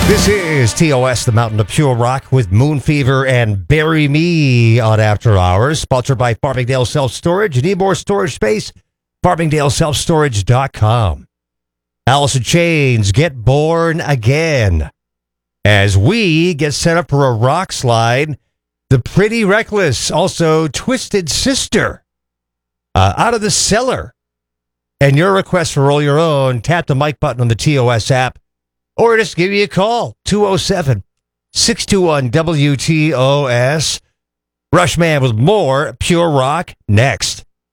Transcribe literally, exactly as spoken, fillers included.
This is T O S, the Mountain of Pure Rock, with Moon Fever and Bury Me on After Hours. Sponsored by Farmingdale Self Storage. You need more storage space? Farmingdale Self Storage dot com. Alice in Chains, Get Born Again. As we get set up for a rock slide, The Pretty Reckless, also Twisted Sister, uh, Out of the Cellar. And your request for Roll Your Own, tap the mic button on the T O S app, or just give me a call, two oh seven, six two one, W T O S. Rushman with more Pure Rock next.